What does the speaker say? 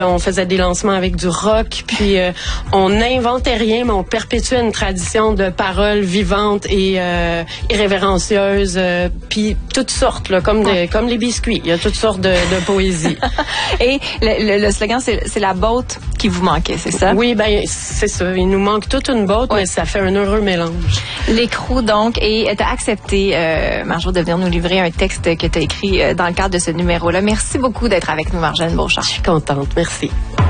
On faisait des lancements avec du rock, puis on n'inventait rien, mais on perpétuait une tradition de paroles vivantes et irrévérencieuses, puis toutes sortes, là, comme les biscuits. Il y a toutes sortes de poésie. Et le slogan, c'est la botte qui vous manquait, c'est ça? Oui, ben c'est ça. Il nous manque toute une botte, mais ça fait un heureux mélange. L'écrou, donc, et tu as accepté, Marjo, de venir nous livrer un texte que tu as écrit dans le cadre de ce numéro-là. Merci beaucoup d'être avec nous, Marjolaine Beauchamp. Je suis contente. Merci.